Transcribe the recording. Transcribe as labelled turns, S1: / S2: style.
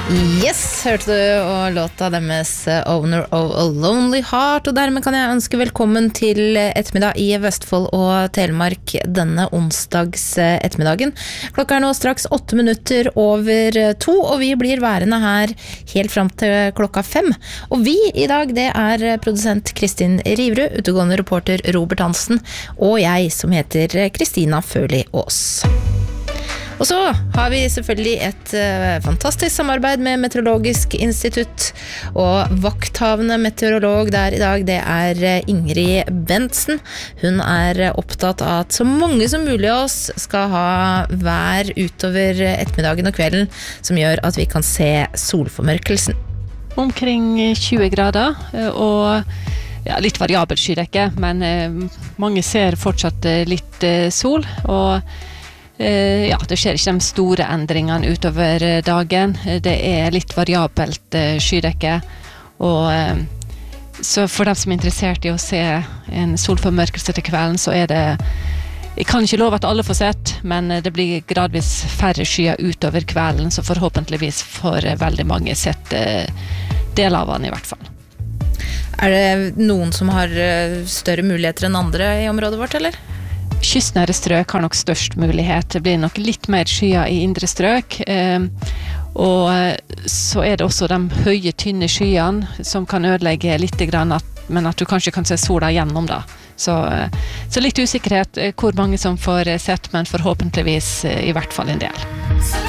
S1: Yes, hørte du og låta deres Owner of a Lonely Heart, og dermed kan jeg ønske velkommen til ettermiddag i Vestfold og Telemark denne onsdags ettermiddagen. Klokka nå straks 8 minutter over 2, og vi blir værende her helt frem til klokka 5. Og vi i dag, det produsent Kristin Riverud, utegående reporter Robert Hansen, og jeg som heter Kristina Føli Aas. Og så har vi selvfølgelig et fantastisk samarbeid med Meteorologisk institutt, og vakthavende meteorolog der i dag, det Ingrid Bentsen. Hun opptatt av at så mange som mulig av oss skal ha vær utover ettermiddagen og kvelden, som gjør at vi kan se solformørkelsen. Omkring 20 grader, og ja, litt variabelt skydekke, men mange ser fortsatt litt sol, og ja, det skjer ikke de store endringene utover dagen. Det litt variabelt skydekke, og så for dem som interessert i å se en solformørkelse til kvelden, så det jeg kan ikke love at alle får sett, men det blir gradvis færre skyer utover kvelden, så forhåpentligvis får veldig mange sett del av den i hvert fall. Det noen som har større muligheter enn andre i området vårt, eller? Kystnære strøk har nok størst mulighet. Det blir nok litt mer skyer i indre strøk, og så det også de høye, tynne skyene som kan ødelegge litt grann, men at du kanskje kan se sola gjennom da. Så litt usikkerhet hvor mange som får sett, men forhåpentligvis i hvert fall en del.